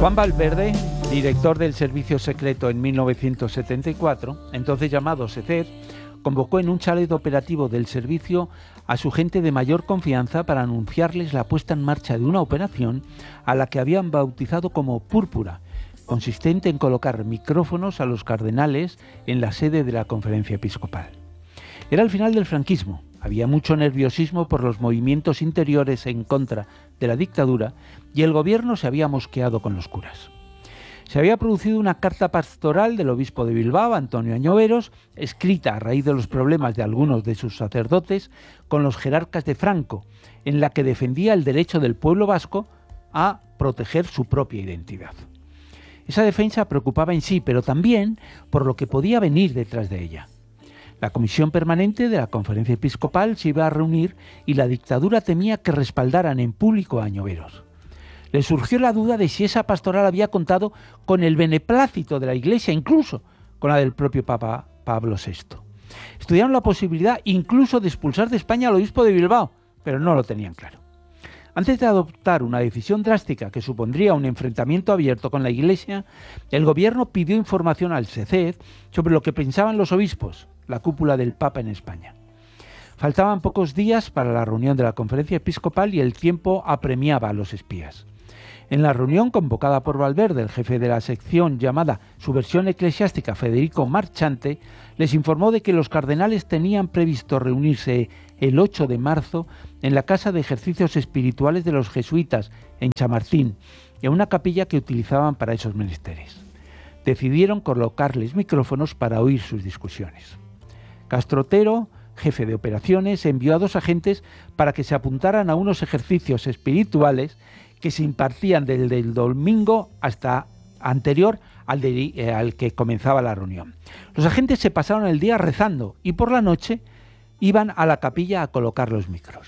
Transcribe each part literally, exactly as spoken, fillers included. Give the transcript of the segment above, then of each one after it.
Juan Valverde, director del Servicio Secreto en mil novecientos setenta y cuatro, entonces llamado S E C E D, convocó en un chalet operativo del servicio a su gente de mayor confianza para anunciarles la puesta en marcha de una operación a la que habían bautizado como Púrpura, consistente en colocar micrófonos a los cardenales en la sede de la Conferencia Episcopal. Era el final del franquismo, había mucho nerviosismo por los movimientos interiores en contra de la dictadura y el gobierno se había mosqueado con los curas. Se había producido una carta pastoral del obispo de Bilbao, Antonio Añoveros, escrita a raíz de los problemas de algunos de sus sacerdotes con los jerarcas de Franco, en la que defendía el derecho del pueblo vasco a proteger su propia identidad. Esa defensa preocupaba en sí, pero también por lo que podía venir detrás de ella. La comisión permanente de la Conferencia Episcopal se iba a reunir y la dictadura temía que respaldaran en público a Añoveros. Le surgió la duda de si esa pastoral había contado con el beneplácito de la Iglesia, incluso con la del propio Papa Pablo sexto. Estudiaron la posibilidad incluso de expulsar de España al obispo de Bilbao, pero no lo tenían claro. Antes de adoptar una decisión drástica que supondría un enfrentamiento abierto con la Iglesia, el gobierno pidió información al S E C E D sobre lo que pensaban los obispos, la cúpula del Papa en España. Faltaban pocos días para la reunión de la Conferencia Episcopal y el tiempo apremiaba a los espías. En la reunión convocada por Valverde, el jefe de la sección llamada Subversión Eclesiástica, Federico Marchante, les informó de que los cardenales tenían previsto reunirse el ocho de marzo en la Casa de Ejercicios Espirituales de los Jesuitas, en Chamartín, en una capilla que utilizaban para esos menesteres. Decidieron colocarles micrófonos para oír sus discusiones. Castro Otero, jefe de operaciones, envió a dos agentes para que se apuntaran a unos ejercicios espirituales que se impartían desde el domingo hasta anterior al, de, eh, al que comenzaba la reunión. Los agentes se pasaron el día rezando y por la noche iban a la capilla a colocar los micros.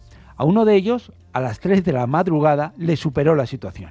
A uno de ellos, a las tres de la madrugada, le superó la situación.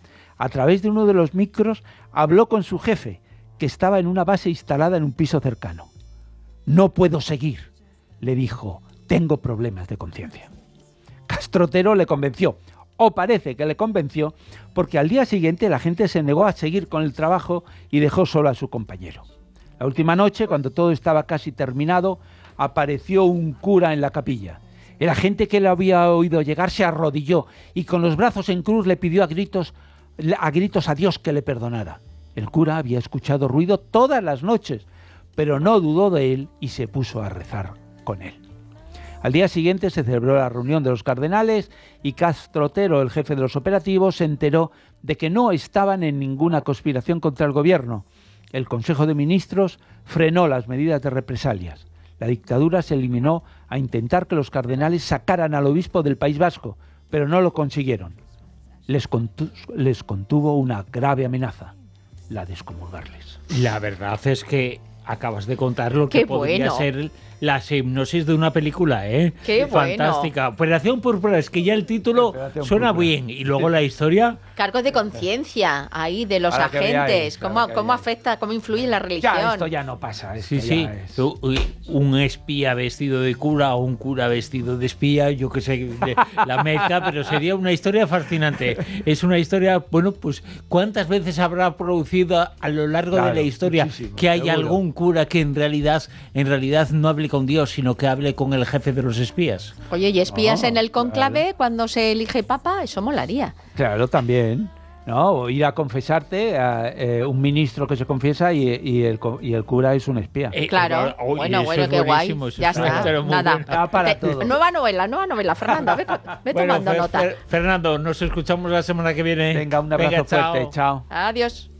A través de uno de los micros habló con su jefe, que estaba en una base instalada en un piso cercano. «No puedo seguir», le dijo, «tengo problemas de conciencia». Castro Otero le convenció, o parece que le convenció, porque al día siguiente la gente se negó a seguir con el trabajo y dejó solo a su compañero. La última noche, cuando todo estaba casi terminado, apareció un cura en la capilla. El agente que le había oído llegar se arrodilló y con los brazos en cruz le pidió a gritos, a gritos a Dios que le perdonara. El cura había escuchado ruido todas las noches, pero no dudó de él y se puso a rezar con él. Al día siguiente se celebró la reunión de los cardenales y Castro Otero, el jefe de los operativos, se enteró de que no estaban en ninguna conspiración contra el gobierno. El Consejo de Ministros frenó las medidas de represalias. La dictadura se eliminó a intentar que los cardenales sacaran al obispo del País Vasco, pero no lo consiguieron. Les, contu- les contuvo una grave amenaza, la de excomulgarles. La verdad es que acabas de contar lo Qué que podría bueno. ser la hipnosis de una película, ¿eh? Qué Fantástica. bueno. Operación Púrpura, es que ya el título Operación suena Púrpura. bien. Y luego la historia... Cargos de conciencia ahí de los Para que agentes. veáis, para ¿Cómo, que cómo veáis. afecta, cómo influye en la religión? Ya, esto ya no pasa. Esto Sí, sí. ya es- U- uy, Un espía vestido de cura o un cura vestido de espía, yo que sé, de la mezcla, pero sería una historia fascinante. Es una historia, bueno, pues ¿cuántas veces habrá producido a lo largo Claro, de la historia muchísimo, que haya seguro. algún cura que en realidad, en realidad no hable con Dios, sino que hable con el jefe de los espías? Oye, ¿y espías Oh, en el conclave claro. cuando se elige papa? Eso molaría. Claro, también. ¿No? O ir a confesarte a eh, un ministro que se confiesa y, y, el, co- y el cura es un espía. Eh, Claro. oye, bueno, eso bueno, es qué guay. buenísimo, eso Ya es una está. historia muy Nada. buena. Ya para Te- todo. Nueva novela, nueva novela. Fernando, ve, ve Bueno, tomando Fer- nota. Fer- Fernando, nos escuchamos la semana que viene. Venga, un abrazo chao. fuerte. Chao. Adiós.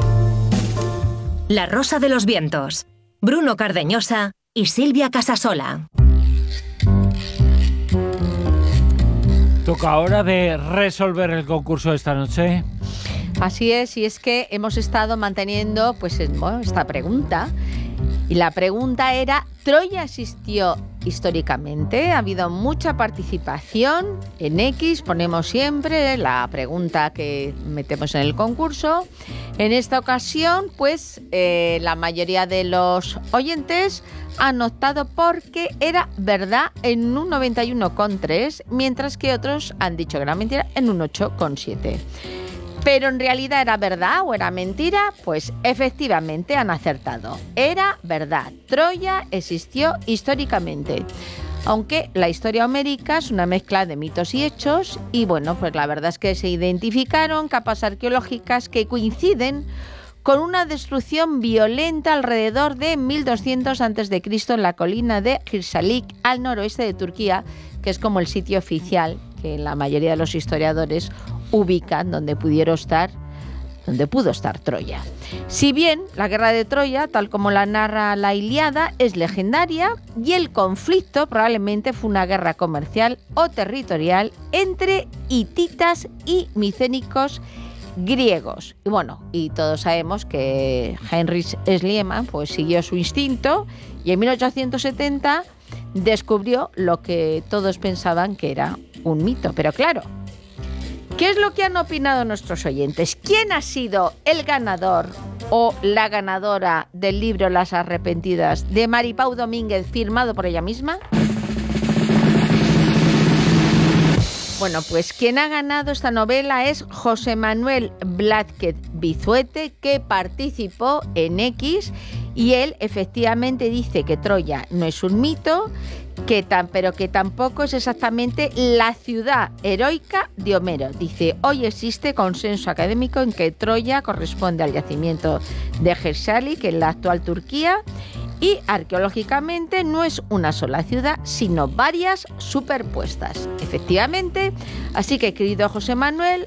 La Rosa de los Vientos. Bruno Cardeñosa y Silvia Casasola. Toca ahora de resolver el concurso de esta noche. Así es, y es que hemos estado manteniendo pues es- bueno, esta pregunta. Y la pregunta era, ¿Troya existió históricamente? Ha habido mucha participación. En X ponemos siempre la pregunta que metemos en el concurso. En esta ocasión, pues eh, la mayoría de los oyentes han optado porque era verdad en un noventa y uno coma tres, mientras que otros han dicho que era mentira en un ocho coma siete. Pero en realidad ¿era verdad o era mentira? Pues efectivamente han acertado. Era verdad. Troya existió históricamente. Aunque la historia homérica es una mezcla de mitos y hechos, y bueno, pues la verdad es que se identificaron capas arqueológicas que coinciden con una destrucción violenta alrededor de mil doscientos antes de Cristo en la colina de Girsalik, al noroeste de Turquía, que es como el sitio oficial que la mayoría de los historiadores ubican donde pudieron estar, donde pudo estar Troya. Si bien la guerra de Troya, tal como la narra la Ilíada, es legendaria, y el conflicto probablemente fue una guerra comercial o territorial entre hititas y micénicos griegos. Y bueno, y todos sabemos que Heinrich Schliemann pues siguió su instinto y en mil ochocientos setenta descubrió lo que todos pensaban que era un mito. Pero claro, ¿qué es lo que han opinado nuestros oyentes? ¿Quién ha sido el ganador o la ganadora del libro Las Arrepentidas de Maripau Domínguez, firmado por ella misma? Bueno, pues quien ha ganado esta novela es José Manuel Blázquez Bizuete, que participó en X, y él efectivamente dice que Troya no es un mito, que tan, pero que tampoco es exactamente la ciudad heroica de Homero. Dice, hoy existe consenso académico en que Troya corresponde al yacimiento de Girsalik, en la actual Turquía, y arqueológicamente no es una sola ciudad, sino varias superpuestas. Efectivamente, así que querido José Manuel,